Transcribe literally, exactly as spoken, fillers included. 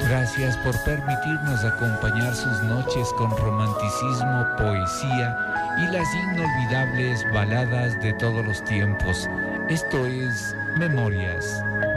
Gracias por permitirnos acompañar sus noches con romanticismo, poesía y las inolvidables baladas de todos los tiempos. Esto es Memorias.